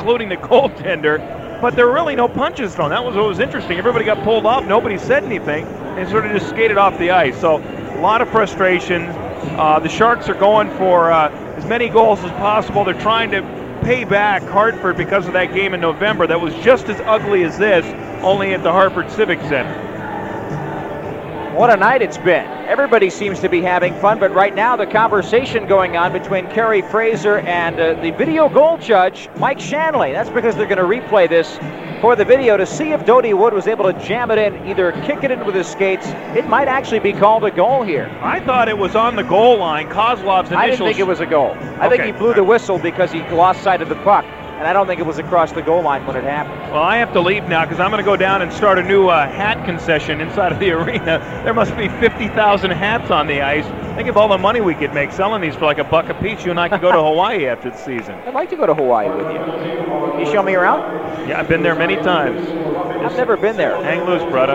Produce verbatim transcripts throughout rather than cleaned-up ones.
including the goaltender. But there were really no punches thrown. That was what was interesting. Everybody got pulled off. Nobody said anything. And sort of just skated off the ice. So a lot of frustration. Uh, the Sharks are going for uh, as many goals as possible. They're trying to pay back Hartford because of that game in November that was just as ugly as this, only at the Hartford Civic Center. What a night it's been. Everybody seems to be having fun, but right now the conversation going on between Kerry Fraser and uh, the video goal judge, Mike Shanley. That's because they're going to replay this for the video to see if Dodie Wood was able to jam it in, either kick it in with his skates. It might actually be called a goal here. I thought it was on the goal line. Kozlov's initial... I didn't think it was a goal. I okay. think he blew the whistle because he lost sight of the puck. And I don't think it was across the goal line when it happened. Well, I have to leave now because I'm going to go down and start a new uh, hat concession inside of the arena. There must be fifty thousand hats on the ice. Think of all the money we could make selling these for like a buck a piece. You and I could go to Hawaii after the season. I'd like to go to Hawaii with you. Can you show me around? Yeah, I've been there many times. I've never been there. Hang loose, brother.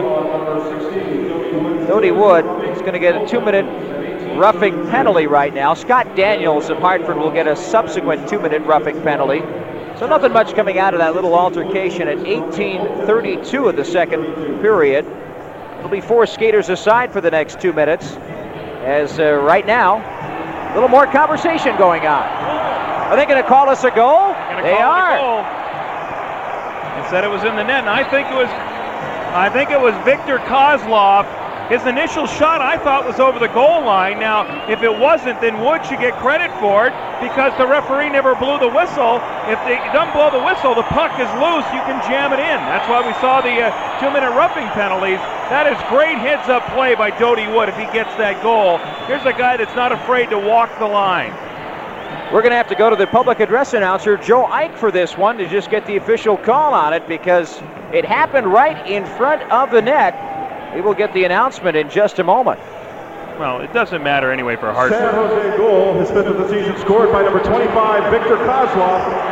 Dodie Wood is going to get a two-minute roughing penalty right now. Scott Daniels of Hartford will get a subsequent two-minute roughing penalty. So nothing much coming out of that little altercation at eighteen thirty-two of the second period. It'll be four skaters aside for the next two minutes. As uh, right now, a little more conversation going on. Are they going to call us a goal? They are. Goal. They said it was in the net, and I think it was. I think it was Victor Kozlov. His initial shot, I thought, was over the goal line. Now, if it wasn't, then Wood should get credit for it because the referee never blew the whistle. If they don't blow the whistle, the puck is loose. You can jam it in. That's why we saw the uh, two-minute roughing penalties. That is great heads-up play by Dodie Wood if he gets that goal. Here's a guy that's not afraid to walk the line. We're going to have to go to the public address announcer, Joe Ike, for this one to just get the official call on it because it happened right in front of the net. We will get the announcement in just a moment. Well, it doesn't matter anyway for Hartford. San Jose goal, his fifth of the season, scored by number twenty-five, Victor Kozlov.